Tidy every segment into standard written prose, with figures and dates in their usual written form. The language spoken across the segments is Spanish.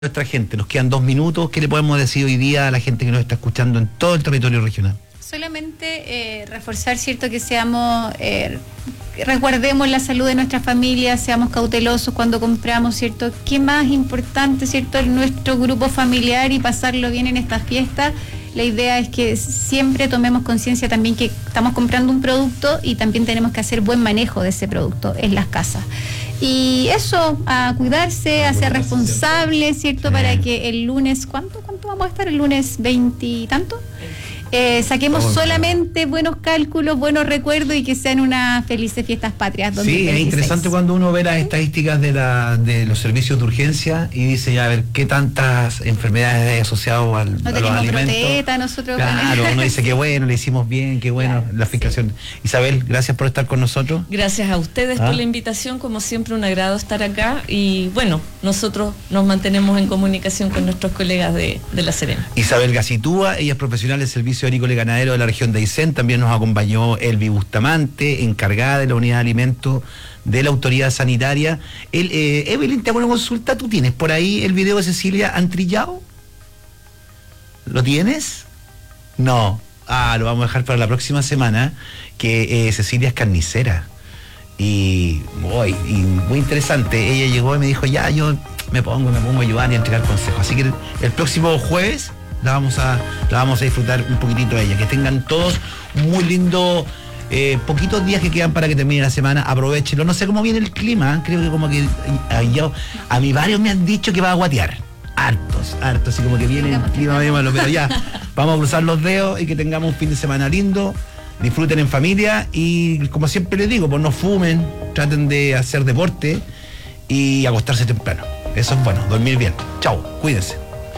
nuestra gente? Nos quedan 2 minutos. ¿Qué le podemos decir hoy día a la gente que nos está escuchando en todo el territorio regional? Solamente reforzar, ¿cierto?, que seamos, resguardemos la salud de nuestra familia, seamos cautelosos cuando compramos, ¿cierto? ¿Qué más importante, ¿cierto?, en nuestro grupo familiar y pasarlo bien en estas fiestas? La idea es que siempre tomemos conciencia también que estamos comprando un producto y también tenemos que hacer buen manejo de ese producto en las casas. Y eso, a cuidarse, a ser responsables, ¿cierto? Para que el lunes, ¿cuánto vamos a estar? ¿El lunes 20 y tanto? Saquemos solamente buenos cálculos, buenos recuerdos y que sean unas felices fiestas patrias. Sí, es interesante cuando uno ve las estadísticas de los servicios de urgencia y dice, ya, a ver, qué tantas enfermedades hay asociadas a los alimentos. Proteta, nosotros. Claro, uno dice, qué bueno, le hicimos bien, qué bueno, la fiscalización. Sí. Isabel, gracias por estar con nosotros. Gracias a ustedes por la invitación, como siempre un agrado estar acá y bueno, nosotros nos mantenemos en comunicación con nuestros colegas de La Serena. Isabel Gacitúa, ella es profesional del Servicio Agrícola y Ganadero de la región de Aysén. También nos acompañó Elvi Bustamante, encargada de la unidad de alimentos de la autoridad sanitaria. Evelyn, te hago una consulta. ¿Tú tienes por ahí el video de Cecilia Antrillao? ¿Lo tienes? No. Lo vamos a dejar para la próxima semana, que Cecilia es carnicera. Y muy interesante. Ella llegó y me dijo, ya, yo me pongo a ayudar y a entregar consejos. Así que el próximo jueves la vamos a disfrutar un poquitito de ella. Que tengan todos muy lindo, poquitos días que quedan para que termine la semana. Aprovechenlo. No sé cómo viene el clima, creo que como que a mí varios me han dicho que va a guatear. Hartos, así como que viene el clima medio malo, pero ya, vamos a cruzar los dedos y que tengamos un fin de semana lindo. Disfruten en familia y, como siempre les digo, pues no fumen, traten de hacer deporte y acostarse temprano. Eso es bueno, dormir bien. Chao, cuídense.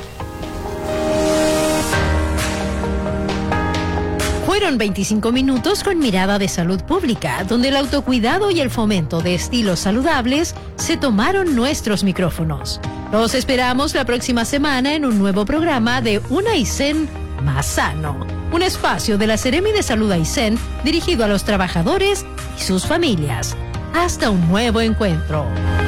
Fueron 25 minutos con mirada de salud pública, donde el autocuidado y el fomento de estilos saludables se tomaron nuestros micrófonos. Los esperamos la próxima semana en un nuevo programa de Un Aysén Más Sano, un espacio de la Seremi de Salud Aysén dirigido a los trabajadores y sus familias. Hasta un nuevo encuentro.